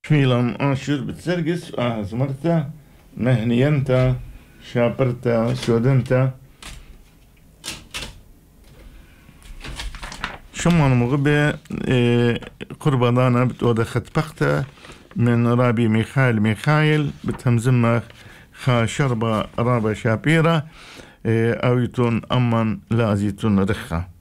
فيلم أنشر بتسرقس زمرتا مهنينتا شابرتا شودنتا شمان مغبة قربانانا بتودا خطبقتا من رابي ميخايل بتهمزمة خا شربة رابة شابيرة أو يتون أمان لازيتون رخة.